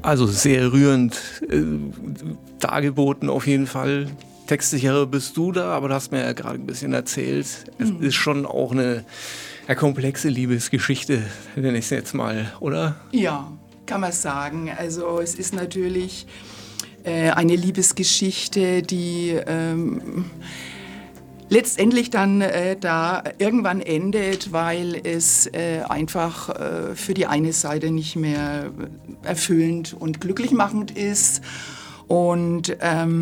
Also sehr rührend dargeboten auf jeden Fall. Textsicherer bist du da, aber du hast mir ja gerade ein bisschen erzählt. Es ist schon auch eine komplexe Liebesgeschichte, nenne ich es jetzt mal, oder? Ja, kann man sagen. Also es ist natürlich eine Liebesgeschichte, die letztendlich dann da irgendwann endet, weil es einfach für die eine Seite nicht mehr erfüllend und glücklich machend ist. Und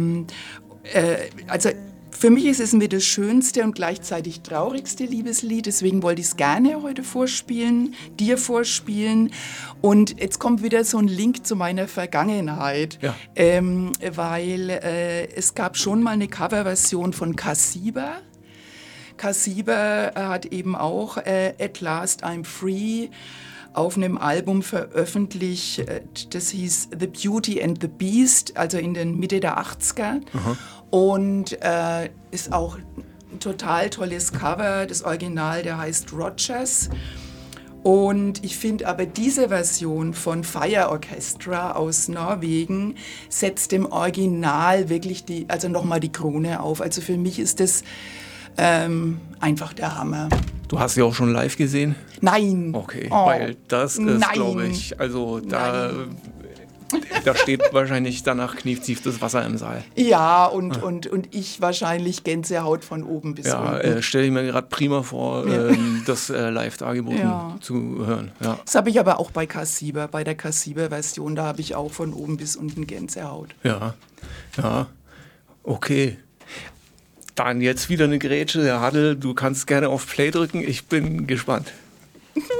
also für mich ist es mit das schönste und gleichzeitig traurigste Liebeslied, deswegen wollte ich es gerne heute vorspielen, dir vorspielen. Und jetzt kommt wieder so ein Link zu meiner Vergangenheit, Ja. Weil es gab schon mal eine Coverversion von Cassiber. Cassiber hat eben auch At Last I'm Free auf einem Album veröffentlicht, das hieß The Beauty and the Beast, also in den Mitte der 80er. Aha. Und ist auch ein total tolles Cover. Das Original, der heißt Rogers. Und ich finde aber diese Version von Fire Orchestra aus Norwegen setzt dem Original wirklich nochmal die Krone auf. Also für mich ist das einfach der Hammer. Du hast sie auch schon live gesehen? Nein. Okay, weil das ist, glaube ich, also da steht wahrscheinlich danach knietief das Wasser im Saal. Ja, und ich wahrscheinlich Gänsehaut von oben bis unten. Ja, stelle ich mir gerade prima vor, das live dargeboten zu hören. Ja. Das habe ich aber auch bei Cassiber, bei der Cassiber-Version, da habe ich auch von oben bis unten Gänsehaut. Ja, okay. Dann jetzt wieder eine Grätsche, Herr Haddel, du kannst gerne auf Play drücken, ich bin gespannt.